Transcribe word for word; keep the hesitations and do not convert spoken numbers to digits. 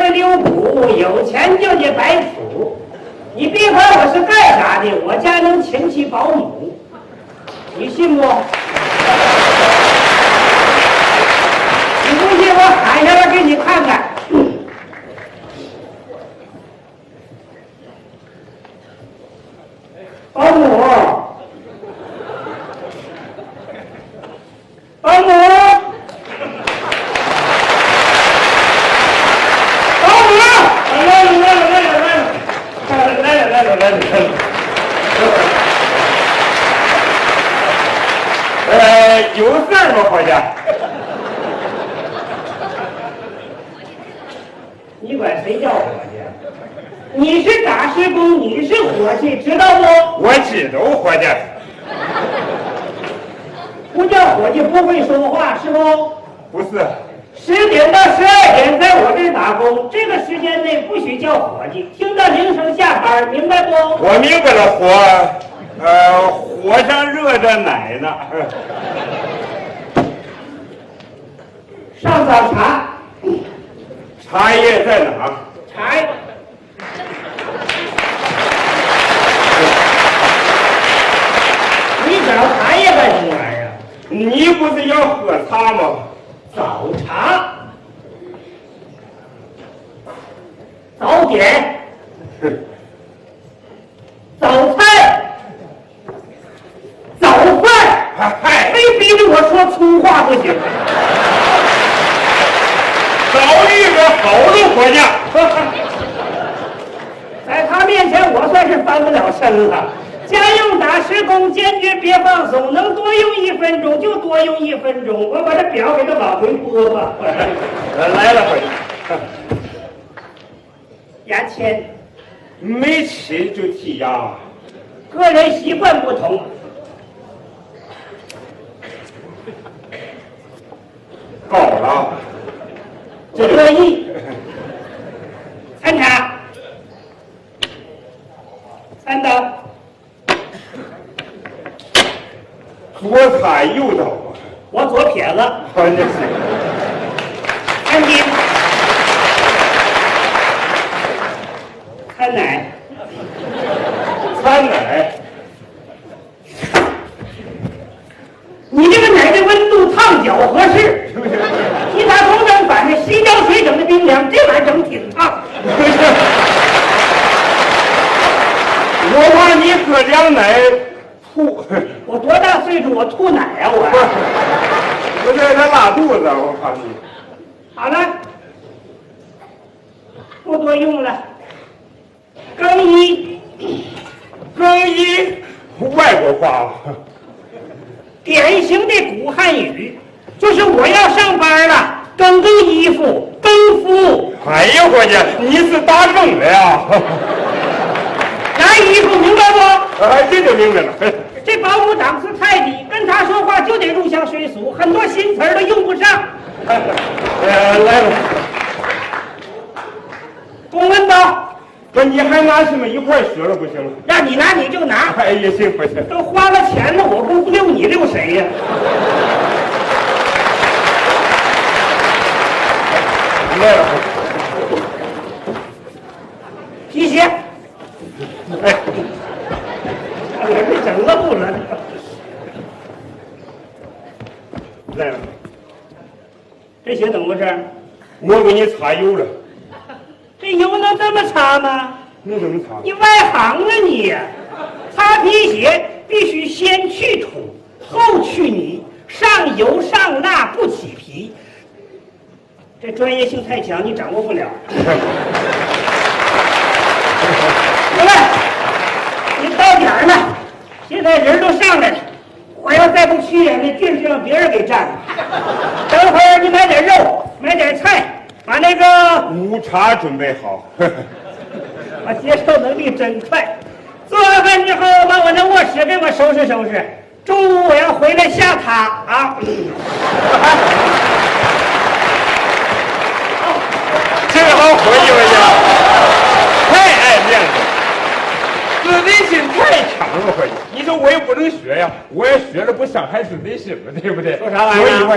得留步，有钱就得摆谱。你别管我是干啥的，我家能请起保姆，你信不？你不信我喊下来给你看看。保姆，保姆。 呃，有事儿吗，伙计？ 你管谁叫伙计？你是打石工，你是伙计，知道不？ 我知道，伙计。 不叫伙计不会说话是不？ 不是。 十点到十二点在我这儿打工，这个时间内不许叫伙计，听到铃声下班，明白不？ 我明白了，火，呃，火上热着奶呢。 上早茶， 茶叶在哪？ 茶叶。你找茶叶干什么玩意儿？ 你不是要喝茶吗？ 早茶，早点，早餐，早饭， 嗨， 非逼着我说粗话不行。 早遇个好的伙计， 在他面前我算是翻不了身了。家用打石工，坚决别放松，能多用一分钟就多用一分钟。我把这表给他往回拨吧。 来了，伙计。 牙签， 没吃就剔牙。 个人习惯不同。 高了， 我乐意。餐茶，餐刀。 左擦右刀， 我左撇子。 好，那是。 餐巾，餐奶， 餐奶。 你这个奶的温度烫脚合适。你咋总整反的？洗脚水整的冰凉，这玩意儿整挺烫。 我怕你喝凉奶吐。 我多大岁数？我吐奶啊！我我这他拉肚子，我怕你。 好了，不多用了。更衣， 更衣，外国话。 典型的古汉语，就是我要上班了，更更衣服，更服。 哎呀，伙计，你是打更的呀？ 拿衣服明白不？ 哎，这就明白了。 这保姆档次太低，跟他说话就得入乡随俗，很多新词儿都用不上。 呃，来了。 公文包。 不，你还拿什么一块学了不行？ 让你拿你就拿。 哎呀，行不行？ 都花了钱了，我不溜你溜谁呀？ 来了。 皮鞋。哎，我这整漏了。 来了。 这鞋怎么回事？ 我给你擦油了。 这油能这么擦吗？ 能怎么擦？ 你外行啊你！擦皮鞋必须先去土，后去泥，上油上蜡不起皮。这专业性太强，你掌握不了。各位，你到点儿了，现在人都上来了，我要再不去眼，那地儿就让别人给占了。等会儿你买点肉，买点菜，把那个午茶准备好。 我接受能力真快。做完饭之后，把我那卧室给我收拾收拾。中午我要回来下榻啊。 这好回去回去，太爱面子，自尊心太强了，回去。你说我也不能学呀，我也学了不伤害自尊心了，对不对？ 说啥玩意儿？ 所以我